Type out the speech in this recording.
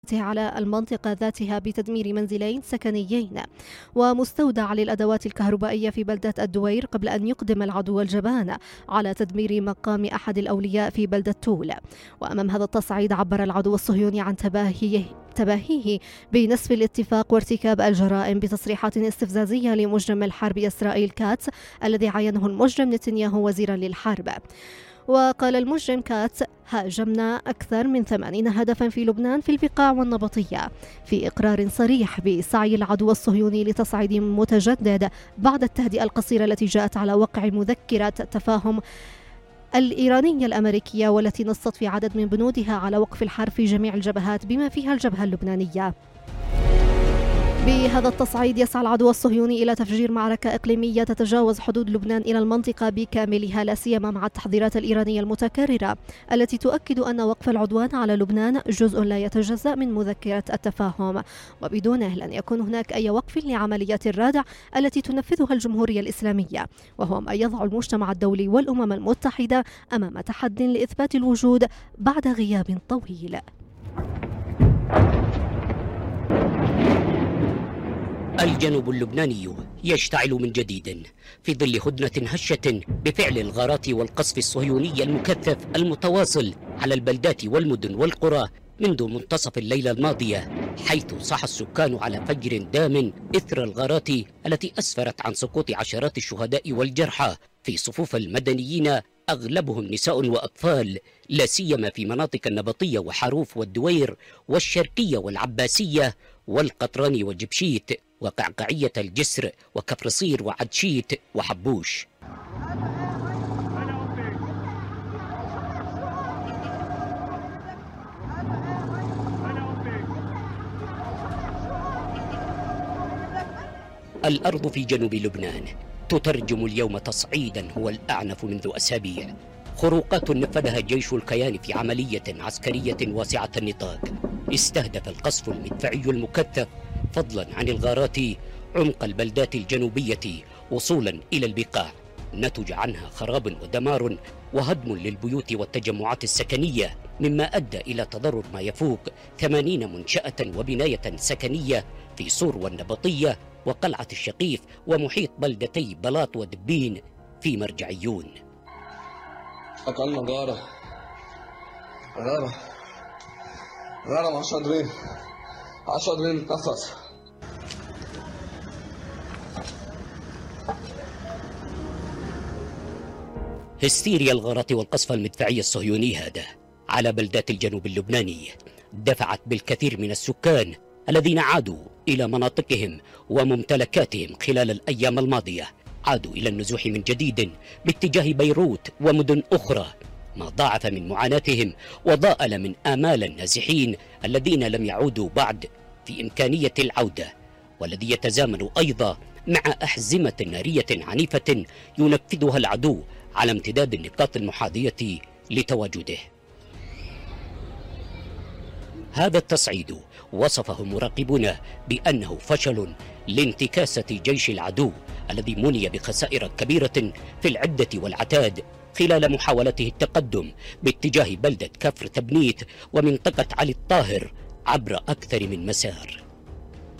على المنطقة ذاتها بتدمير منزلين سكنيين ومستودع للأدوات الكهربائية في بلدة الدوير، قبل أن يقدم العدو الجبان على تدمير مقام أحد الأولياء في بلدة تول. وأمام هذا التصعيد عبر العدو الصهيوني عن تباهيه بنسف الاتفاق وارتكاب الجرائم بتصريحات استفزازية لمجرم الحرب إسرائيل كاتس الذي عينه المجرم نتنياهو وزيرا للحرب. وقال المجرم كاتس: هاجمنا أكثر من 80 هدفا في لبنان في البقاع والنبطية، في إقرار صريح بسعي العدو الصهيوني لتصعيد متجدد بعد التهدئة القصيرة التي جاءت على وقع مذكرة تفاهم الإيرانية الأمريكية، والتي نصت في عدد من بنودها على وقف الحرب في جميع الجبهات بما فيها الجبهة اللبنانية. بهذا التصعيد يسعى العدو الصهيوني إلى تفجير معركة إقليمية تتجاوز حدود لبنان إلى المنطقة بكاملها، لا سيما مع التحذيرات الإيرانية المتكررة التي تؤكد أن وقف العدوان على لبنان جزء لا يتجزأ من مذكرة التفاهم، وبدونه لن يكون هناك أي وقف لعمليات الرادع التي تنفذها الجمهورية الإسلامية، وهو ما يضع المجتمع الدولي والأمم المتحدة أمام تحد لإثبات الوجود بعد غياب طويل. الجنوب اللبناني يشتعل من جديد في ظل هدنة هشة بفعل الغارات والقصف الصهيوني المكثف المتواصل على البلدات والمدن والقرى منذ منتصف الليلة الماضية، حيث صح السكان على فجر دام إثر الغارات التي أسفرت عن سقوط عشرات الشهداء والجرحى في صفوف المدنيين أغلبهم نساء وأطفال، لا سيما في مناطق النبطية وحروف والدوير والشرقية والعباسية والقطران وجبشيت وقعقعية الجسر وكفرصير وعدشيت وحبوش. الأرض في جنوب لبنان تترجم اليوم تصعيدا هو الأعنف منذ أسابيع، خروقات نفذها جيش الكيان في عملية عسكرية واسعة النطاق استهدف القصف المدفعي المكثف فضلا عن الغارات عمق البلدات الجنوبية وصولا إلى البقاع، نتج عنها خراب ودمار وهدم للبيوت والتجمعات السكنية، مما أدى إلى تضرر ما يفوق 80 منشأة وبناية سكنية في صور والنبطية وقلعة الشقيف ومحيط بلدتي بلاط ودبين في مرجعيون. أقلنا غارة مش قادرين نتنفس. هستيريا الغارات والقصف المدفعي الصهيوني هذا على بلدات الجنوب اللبناني دفعت بالكثير من السكان الذين عادوا إلى مناطقهم وممتلكاتهم خلال الأيام الماضية عادوا إلى النزوح من جديد باتجاه بيروت ومدن أخرى، ما ضاعف من معاناتهم وضاءل من آمال النازحين الذين لم يعودوا بعد في إمكانية العودة، والذي يتزامن أيضا مع أحزمة نارية عنيفة ينفذها العدو على امتداد النقاط المحاذية لتواجده. هذا التصعيد وصفه مراقبون بأنه فشل لانتكاسة جيش العدو الذي مني بخسائر كبيرة في العدة والعتاد خلال محاولته التقدم باتجاه بلدة كفر تبنيت ومنطقة علي الطاهر عبر أكثر من مسار.